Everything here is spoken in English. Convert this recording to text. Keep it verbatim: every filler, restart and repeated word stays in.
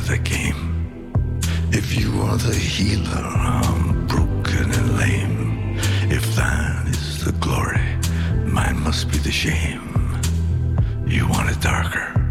of the game. If you are the healer, I'm broken and lame. If thine is the glory, mine must be the shame. You want it darker,